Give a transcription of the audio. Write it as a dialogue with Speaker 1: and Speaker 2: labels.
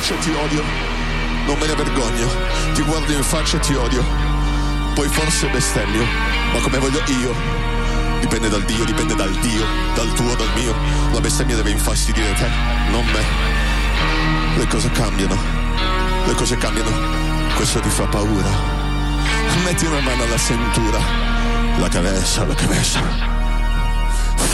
Speaker 1: faccia e ti odio. Non me ne vergogno, ti guardo in faccia e ti odio. Poi forse bestemmio, ma come voglio io. Dipende dal Dio, dipende dal Dio, dal tuo, dal mio. La bestemmia deve infastidire te, non me. Le cose cambiano, questo ti fa paura. Metti una mano alla cintura, la cabeza,